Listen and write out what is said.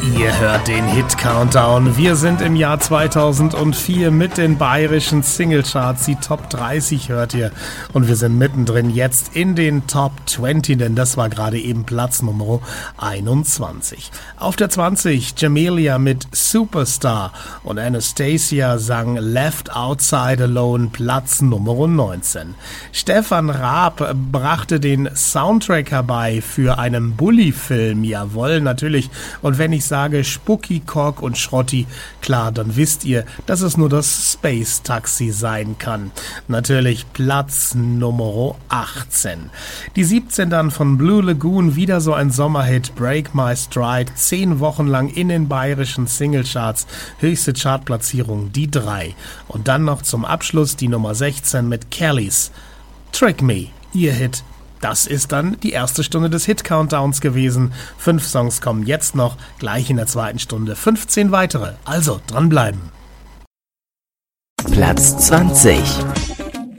Ihr hört den Hit-Countdown. Wir sind im Jahr 2004 mit den bayerischen Singlecharts. Die Top 30 hört ihr. Und wir sind mittendrin jetzt in den Top 20, denn das war gerade eben Platz Nummer 21. Auf der 20 Jamelia mit Superstar und Anastasia sang Left Outside Alone, Platz Nummer 19. Stefan Raab brachte den Soundtrack herbei für einen Bully-Film. Jawohl, natürlich. Und wenn ich sage Spucki, Kork und Schrotti, klar, dann wisst ihr, dass es nur das Space Taxi sein kann. Natürlich Platz Nummer 18. Die 17 dann von Blue Lagoon, wieder so ein Sommerhit, Break My Stride, 10 Wochen lang in den bayerischen Singlecharts, höchste Chartplatzierung die 3. Und dann noch zum Abschluss die Nummer 16 mit Kellys Trick Me, ihr Hit. Das ist dann die erste Stunde des Hit-Countdowns gewesen. 5 Songs kommen jetzt noch, gleich in der zweiten Stunde 15 weitere. Also dranbleiben. Platz 20.